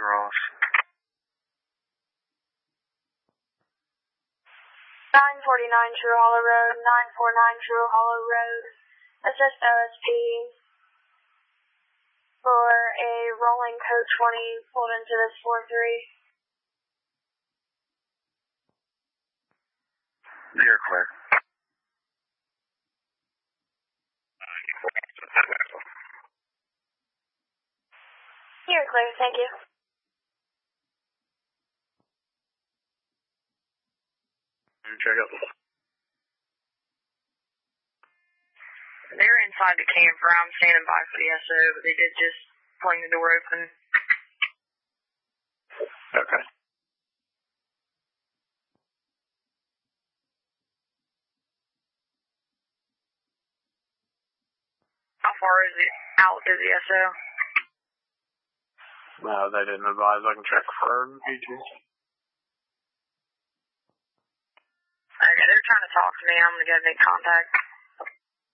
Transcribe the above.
Ross. 949 True Hollow Road, 949 True Hollow Road. Assist OSP for a rolling code 20 pulled into this 4-3. You're clear. You're clear, thank you. Check up. They're inside the camper. I'm standing by for the SO, but they did just fling the door open. Okay. How far is it out to the SO? No, they didn't advise. I can check for ETs. Okay, they're trying to talk to me. I'm going to go make contact.